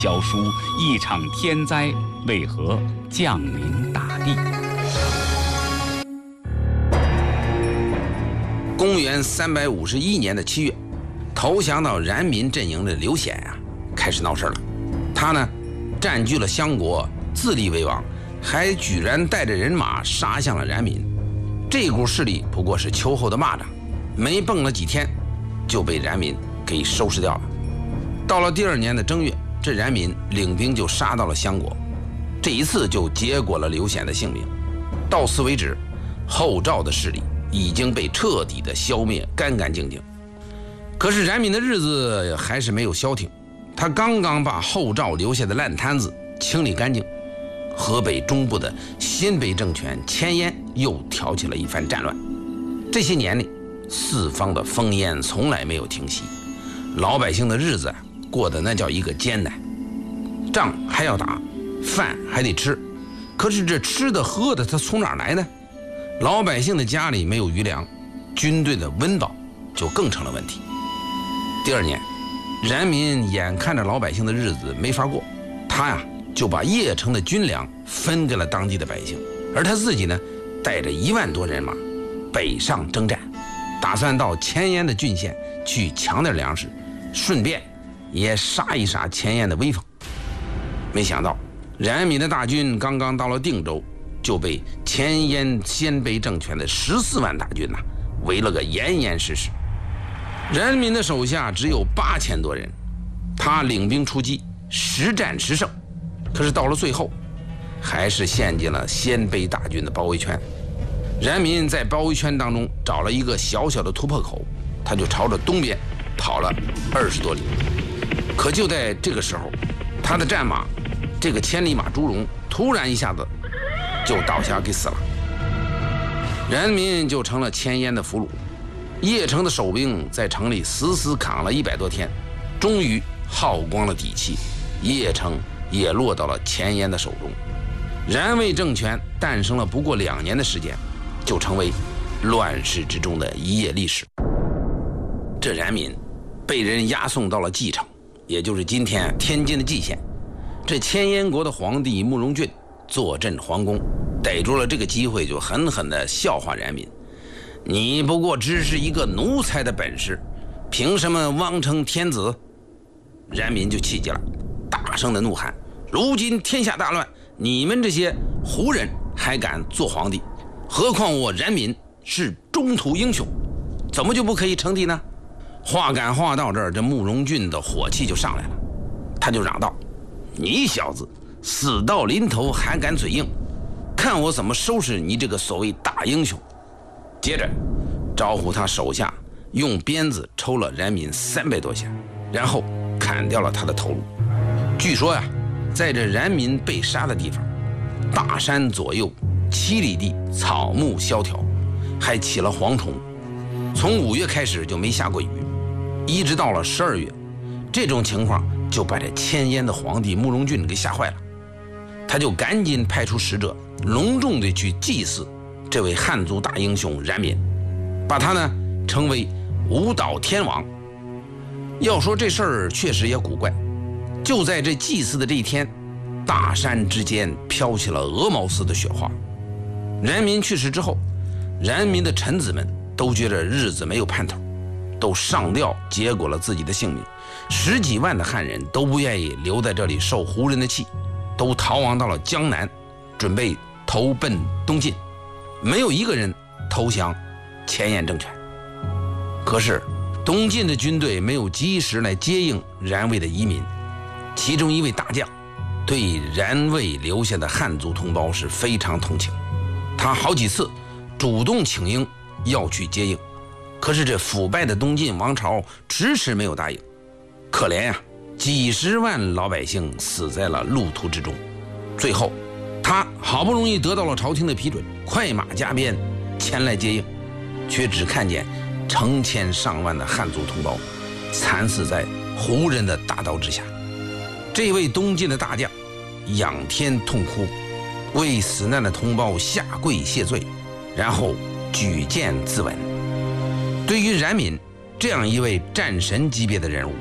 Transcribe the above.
教书一场天灾为何降临大地？ 公元351年的7月，投降到冉闵阵营的刘显开始闹事了。他呢，占据了襄国，自立为王，还居然带着人马杀向了冉闵。这股势力不过是秋后的蚂蚱，没蹦了几天，就被冉闵给收拾掉了。到了第2年的正月，这冉闵领兵就杀到了襄国，这一次就结果了刘显的性命。到此为止，后赵的势力已经被彻底的消灭干干净净。可是冉闵的日子还是没有消停，他刚刚把后赵留下的烂摊子清理干净，河北中部的鲜卑政权前燕又挑起了一番战乱。这些年里，四方的烽烟从来没有停息，老百姓的日子过得那叫一个艰难，仗还要打，饭还得吃，可是这吃的喝的他从哪儿来呢？老百姓的家里没有余粮，军队的温饱就更成了问题。第2年，冉闵眼看着老百姓的日子没法过，他就把邺城的军粮分给了当地的百姓，而他自己呢，带着1万多人马北上征战，打算到前燕的郡县去抢点粮食，顺便也杀一杀前燕的威风。没想到冉闵的大军刚刚到了定州，就被前燕鲜卑政权的14万大军围了个严严实实。冉闵的手下只有8000多人，他领兵出击，实战实胜，可是到了最后还是陷进了鲜卑大军的包围圈。冉闵在包围圈当中找了一个小小的突破口，他就朝着东边跑了20多里。可就在这个时候，他的战马这个千里马朱荣突然一下子就倒下给死了，冉闵就成了前燕的俘虏。邺城的守兵在城里死死扛了100多天，终于耗光了底气，邺城也落到了前燕的手中。冉魏政权诞生了不过2年的时间，就成为乱世之中的一页历史。这冉闵被人押送到了蓟城，也就是今天天津的蓟县。这前燕国的皇帝慕容俊坐镇皇宫，逮住了这个机会，就狠狠地笑话冉闵：你不过只是一个奴才的本事，凭什么妄称天子？冉闵就气急了，大声的怒喊：如今天下大乱，你们这些胡人还敢做皇帝？何况我冉闵是中土英雄，怎么就不可以称帝呢？话赶话到这儿，这慕容俊的火气就上来了，他就嚷道：你小子死到临头还敢嘴硬，看我怎么收拾你这个所谓大英雄！接着招呼他手下用鞭子抽了冉闵300多下，然后砍掉了他的头颅。据说在这冉闵被杀的地方，大山左右7里地草木萧条，还起了蝗虫。从5月开始就没下过雨，一直到了12月，这种情况就把这前燕的皇帝慕容俊给吓坏了。他就赶紧派出使者，隆重地去祭祀这位汉族大英雄冉闵，把他呢称为无岛天王。要说这事儿确实也古怪，就在这祭祀的这一天，大山之间飘起了鹅毛似的雪花。冉闵去世之后，冉闵的臣子们都觉得日子没有盼头，都上吊结果了自己的性命。10几万的汉人都不愿意留在这里受胡人的气，都逃亡到了江南，准备投奔东晋，没有一个人投降前燕政权。可是东晋的军队没有及时来接应冉魏的移民，其中一位大将对冉魏留下的汉族同胞是非常同情，他好几次主动请缨要去接应，可是这腐败的东晋王朝迟迟没有答应。可怜几十万老百姓死在了路途之中。最后他好不容易得到了朝廷的批准，快马加鞭前来接应，却只看见成千上万的汉族同胞惨死在胡人的大刀之下。这位东晋的大将仰天痛哭，为死难的同胞下跪谢罪，然后举剑自刎。对于冉闵这样一位战神级别的人物，